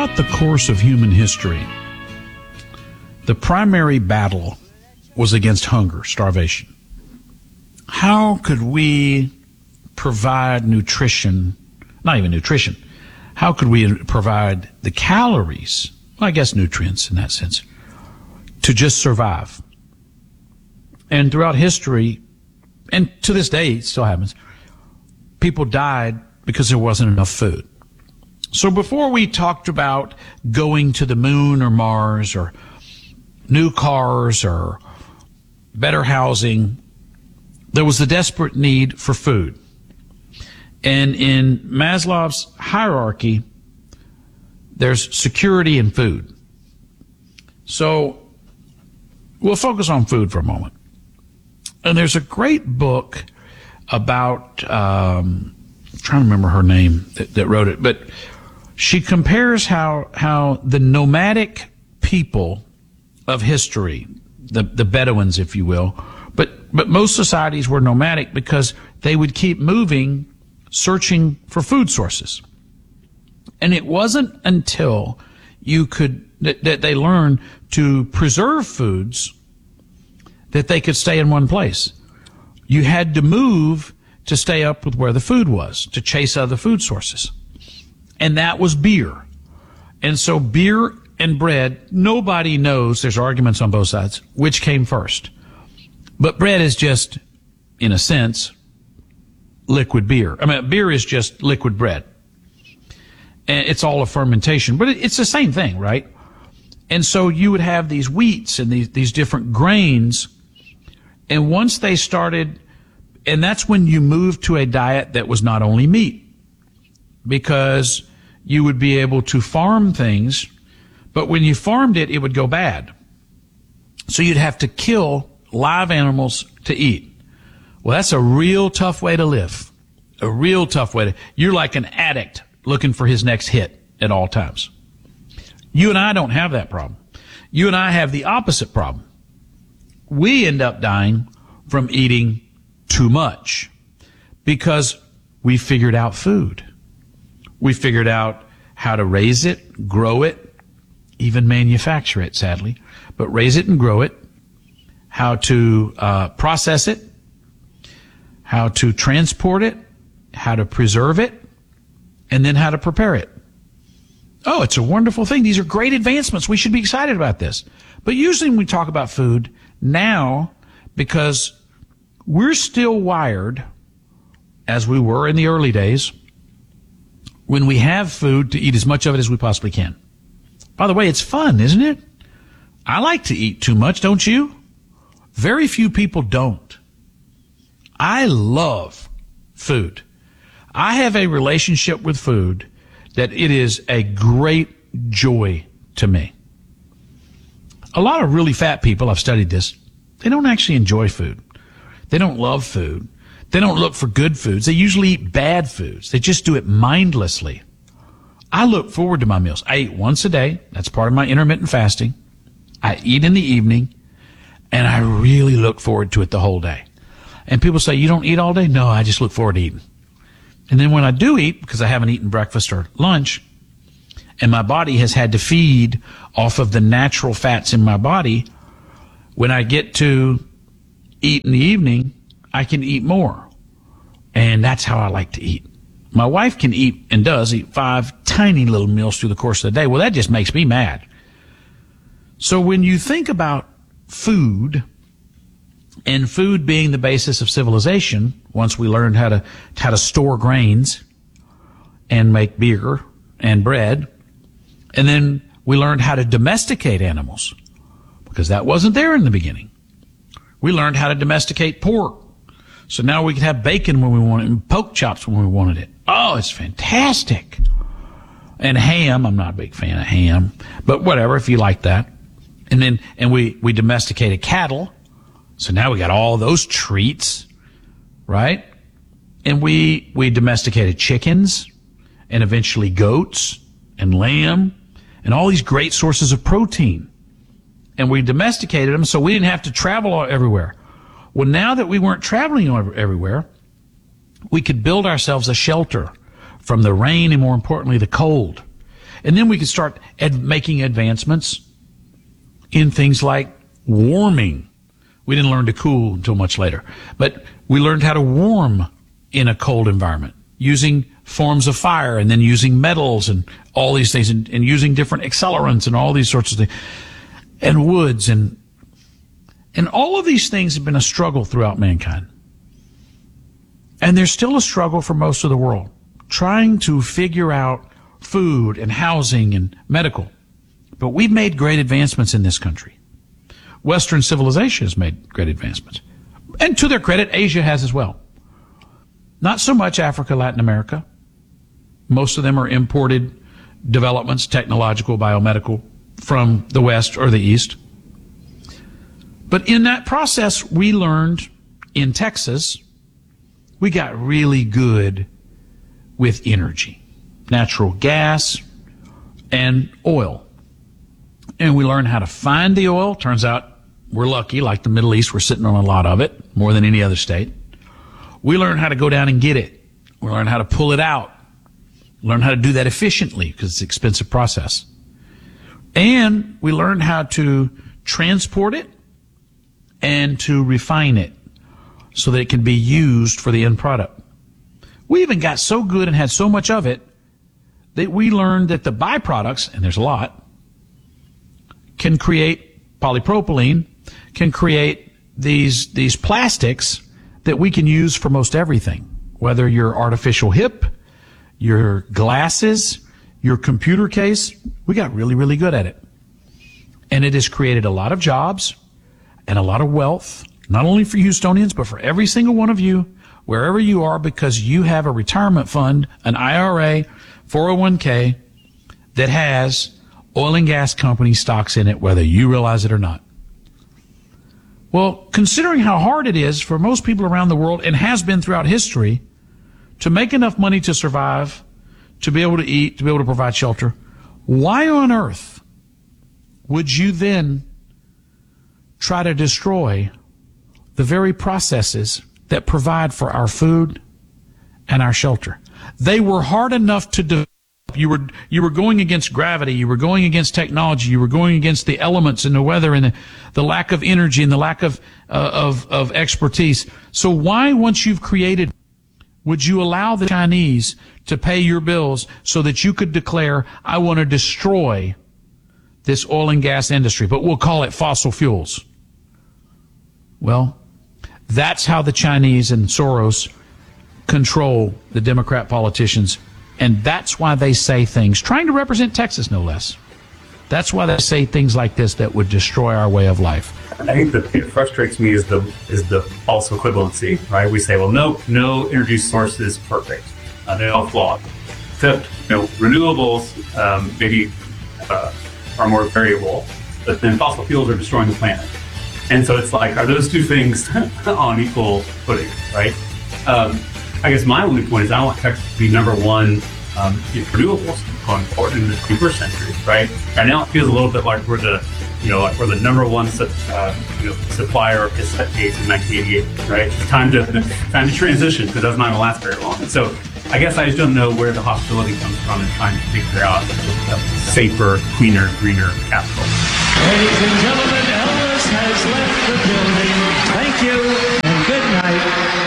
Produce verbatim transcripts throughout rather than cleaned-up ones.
throughout the course of human history, the primary battle was against hunger, starvation. How could we provide nutrition, not even nutrition, how could we provide the calories, well, I guess nutrients in that sense, to just survive? And throughout history, and to this day it still happens, people died because there wasn't enough food. So before we talked about going to the moon or Mars or new cars or better housing, there was the desperate need for food. And in Maslow's hierarchy, there's security and food. So we'll focus on food for a moment. And there's a great book about, um, I'm trying to remember her name that, that wrote it, but she compares how how the nomadic people of history, the, the Bedouins, if you will, but, but most societies were nomadic because they would keep moving, searching for food sources. And it wasn't until you could, that, that they learned to preserve foods that they could stay in one place. You had to move to stay up with where the food was, to chase other food sources. And that was beer. And so beer and bread, nobody knows, there's arguments on both sides, which came first. But bread is just, in a sense, liquid beer. I mean, beer is just liquid bread. And it's all a fermentation, but it's the same thing, right? And so you would have these wheats and these, these different grains. And once they started, and that's when you moved to a diet that was not only meat, because you would be able to farm things, but when you farmed it, it would go bad. So you'd have to kill live animals to eat. Well, that's a real tough way to live. A real tough way to, you're like an addict looking for his next hit at all times. You and I don't have that problem. You and I have the opposite problem. We end up dying from eating too much because we figured out food. We figured out how to raise it, grow it, even manufacture it, sadly, but raise it and grow it, how to uh, process it, how to transport it, how to preserve it, and then how to prepare it. Oh, it's a wonderful thing. These are great advancements. We should be excited about this. But usually when we talk about food now, because we're still wired, as we were in the early days, when we have food, to eat as much of it as we possibly can. By the way, it's fun, isn't it? I like to eat too much, don't you? Very few people don't. I love food. I have a relationship with food that it is a great joy to me. A lot of really fat people, I've studied this, they don't actually enjoy food. They don't love food. They don't look for good foods. They usually eat bad foods. They just do it mindlessly. I look forward to my meals. I eat once a day. That's part of my intermittent fasting. I eat in the evening, and I really look forward to it the whole day. And people say, you don't eat all day? No, I just look forward to eating. And then when I do eat, because I haven't eaten breakfast or lunch, and my body has had to feed off of the natural fats in my body, when I get to eat in the evening, I can eat more. And that's how I like to eat. My wife can eat and does eat five tiny little meals through the course of the day. Well, that just makes me mad. So when you think about food, and food being the basis of civilization, once we learned how to how to store grains and make beer and bread, and then we learned how to domesticate animals, because that wasn't there in the beginning. We learned how to domesticate pork. So now we can have bacon when we want it and pork chops when we wanted it. Oh, it's fantastic. And ham, I'm not a big fan of ham, but whatever, if you like that. And then, and we, we domesticated cattle. So now we got all those treats, right? And we, we domesticated chickens and eventually goats and lamb and all these great sources of protein. And we domesticated them so we didn't have to travel everywhere. Well, now that we weren't traveling everywhere, we could build ourselves a shelter from the rain and, more importantly, the cold. And then we could start ad- making advancements in things like warming. We didn't learn to cool until much later, but we learned how to warm in a cold environment using forms of fire and then using metals and all these things and, and using different accelerants and all these sorts of things and woods and and all of these things have been a struggle throughout mankind. And there's still a struggle for most of the world trying to figure out food and housing and medical. But we've made great advancements in this country. Western civilization has made great advancements. And to their credit, Asia has as well. Not so much Africa, Latin America. Most of them are imported developments, technological, biomedical, from the West or the East. But in that process, we learned in Texas, we got really good with energy, natural gas and oil. And we learned how to find the oil. Turns out we're lucky, like the Middle East, we're sitting on a lot of it, more than any other state. We learned how to go down and get it. We learned how to pull it out. Learn how to do that efficiently because it's an expensive process. And we learned how to transport it and to refine it so that it can be used for the end product. We even got so good and had so much of it that we learned that the byproducts, and there's a lot, can create polypropylene, can create these these plastics that we can use for most everything, whether your artificial hip, your glasses, your computer case. We got really, really good at it. And it has created a lot of jobs and a lot of wealth, not only for Houstonians, but for every single one of you, wherever you are, because you have a retirement fund, an I R A, four oh one k that has oil and gas company stocks in it, whether you realize it or not. Well, considering how hard it is for most people around the world, and has been throughout history, to make enough money to survive, to be able to eat, to be able to provide shelter, why on earth would you then try to destroy the very processes that provide for our food and our shelter? They were hard enough to develop. You were, you were going against gravity. You were going against technology. You were going against the elements and the weather and the, the lack of energy and the lack of, uh, of, of expertise. So why, once you've created, would you allow the Chinese to pay your bills so that you could declare, I want to destroy this oil and gas industry, but we'll call it fossil fuels? Well, that's how the Chinese and Soros control the Democrat politicians. And that's why they say things, trying to represent Texas, no less. That's why they say things like this that would destroy our way of life. I think the thing that frustrates me is the is the false equivalency, right? We say, well, no, no energy source is perfect. Uh, they're all flawed. Except, you know, renewables um, maybe uh, are more variable, but then fossil fuels are destroying the planet. And so it's like, are those two things on equal footing, right? Um, I guess my only point is I want Texas to be number one um, in renewables going forward in the twenty-first century, right? Right now it feels a little bit like we're the, you know, like we're the number one uh, you know, supplier of cassette tapes in nineteen eighty-eight, right? It's time to time to transition because that's not going to last very long. And so I guess I just don't know where the hostility comes from in trying to figure out a safer, cleaner, greener capital. Ladies and gentlemen, Elvis has left the building. Thank you and good night.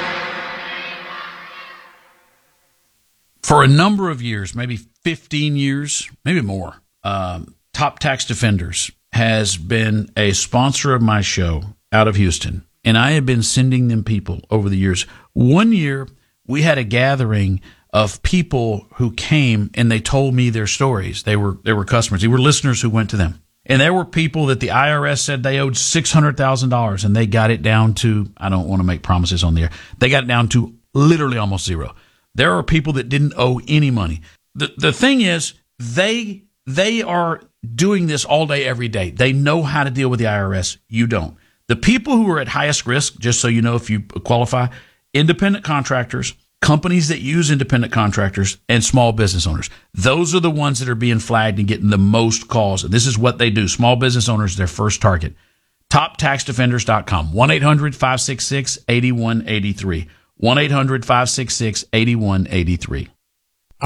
For a number of years, maybe fifteen years, maybe more, um, Top Tax Defenders has been a sponsor of my show out of Houston, and I have been sending them people over the years. One year, we had a gathering of people who came and they told me their stories. They were they were customers. They were listeners who went to them. And there were people that the I R S said they owed six hundred thousand dollars, and they got it down to, I don't want to make promises on the air, they got it down to literally almost zero. There are people that didn't owe any money. The the thing is, they they are doing this all day, every day. They know how to deal with the I R S. You don't. The people who are at highest risk, just so you know if you qualify, independent contractors, companies that use independent contractors, and small business owners. Those are the ones that are being flagged and getting the most calls. And this is what they do. Small business owners, their first target. top tax defenders dot com. one eight hundred five six six eight one eight three. one eight hundred five six six eight one eight three. Our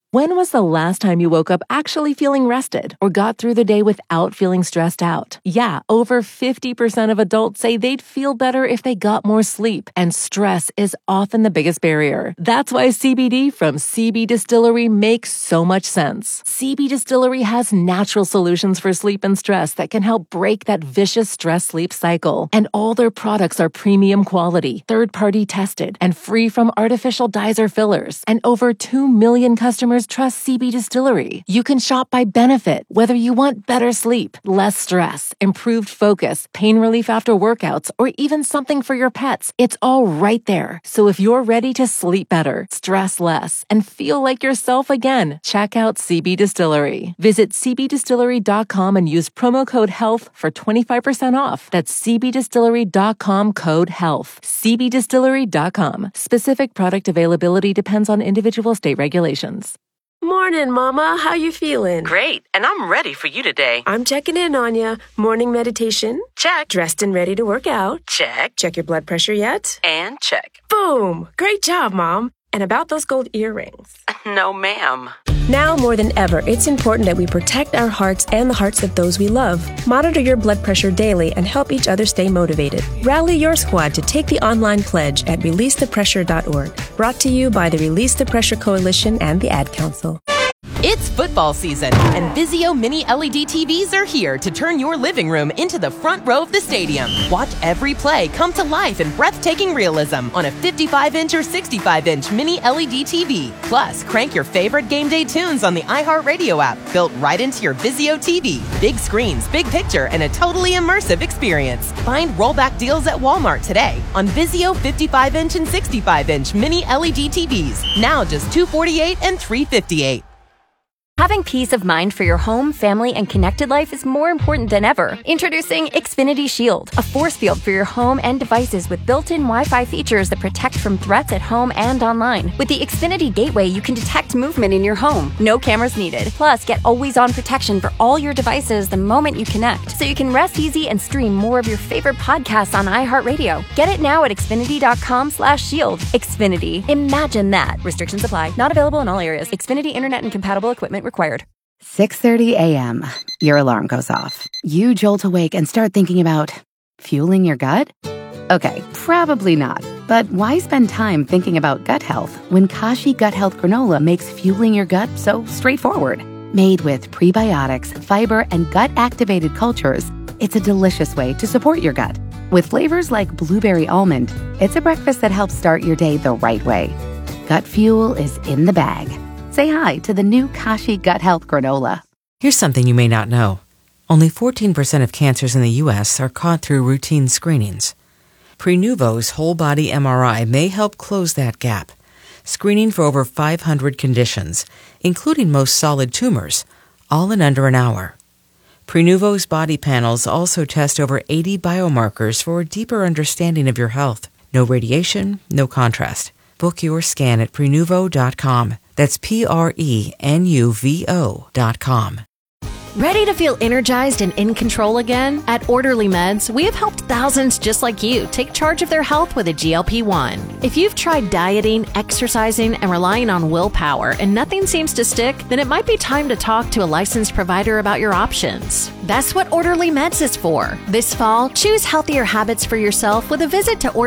When was the last time you woke up actually feeling rested or got through the day without feeling stressed out? Yeah, over fifty percent of adults say they'd feel better if they got more sleep, and stress is often the biggest barrier. That's why C B D from C B Distillery makes so much sense. C B Distillery has natural solutions for sleep and stress that can help break that vicious stress-sleep cycle. And all their products are premium quality, third-party tested, and free from artificial dyes or fillers. And over two million customers trust C B Distillery. You can shop by benefit, whether you want better sleep, less stress, improved focus, pain relief after workouts, or even something for your pets. It's all right there. So if you're ready to sleep better, stress less, and feel like yourself again, check out C B Distillery. Visit c b distillery dot com and use promo code HEALTH for twenty-five percent off. That's c b distillery dot com code HEALTH. c b distillery dot com. Specific product availability depends on individual state regulations. Morning, Mama. How you feeling? Great, and I'm ready for you today. I'm checking in on ya. Morning meditation? Check. Dressed and ready to work out? Check. Check your blood pressure yet? And check. Boom! Great job, Mom. And about those gold earrings? No, ma'am. Now more than ever, it's important that we protect our hearts and the hearts of those we love. Monitor your blood pressure daily and help each other stay motivated. Rally your squad to take the online pledge at release the pressure dot org. Brought to you by the Release the Pressure Coalition and the Ad Council. It's football season, and Vizio Mini L E D T Vs are here to turn your living room into the front row of the stadium. Watch every play come to life in breathtaking realism on a fifty-five inch or sixty-five inch Mini L E D T V. Plus, crank your favorite game day tunes on the iHeartRadio app, built right into your Vizio T V. Big screens, big picture, and a totally immersive experience. Find rollback deals at Walmart today on Vizio fifty-five inch and sixty-five inch Mini L E D T Vs. Now just two hundred forty-eight dollars and three hundred fifty-eight dollars. Having peace of mind for your home, family, and connected life is more important than ever. Introducing Xfinity Shield, a force field for your home and devices with built-in Wi-Fi features that protect from threats at home and online. With the Xfinity Gateway, you can detect movement in your home. No cameras needed. Plus, get always-on protection for all your devices the moment you connect, so you can rest easy and stream more of your favorite podcasts on iHeartRadio. Get it now at xfinity.com slash shield. Xfinity. Imagine that. Restrictions apply. Not available in all areas. Xfinity Internet and compatible equipment required. six thirty a.m. Your alarm goes off. You jolt awake and start thinking about fueling your gut? Okay, probably not. But why spend time thinking about gut health when Kashi Gut Health Granola makes fueling your gut so straightforward? Made with prebiotics, fiber, and gut-activated cultures, it's a delicious way to support your gut. With flavors like blueberry almond, it's a breakfast that helps start your day the right way. Gut fuel is in the bag. Say hi to the new Kashi Gut Health Granola. Here's something you may not know. Only fourteen percent of cancers in the U S are caught through routine screenings. Prenuvo's whole-body M R I may help close that gap, screening for over five hundred conditions, including most solid tumors, all in under an hour. Prenuvo's body panels also test over eighty biomarkers for a deeper understanding of your health. No radiation, no contrast. Book your scan at prenuvo dot com. That's P R E N U V O dot com. Ready to feel energized and in control again? At Orderly Meds, we have helped thousands just like you take charge of their health with a G L P one. If you've tried dieting, exercising, and relying on willpower and nothing seems to stick, then it might be time to talk to a licensed provider about your options. That's what Orderly Meds is for. This fall, choose healthier habits for yourself with a visit to Orderly